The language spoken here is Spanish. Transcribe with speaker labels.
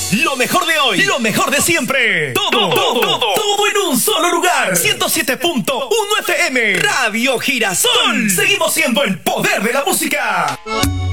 Speaker 1: Lo mejor de hoy, lo mejor de siempre. Todo en un solo lugar. 107.1 FM, Radio Girasol. Seguimos siendo el poder de la música.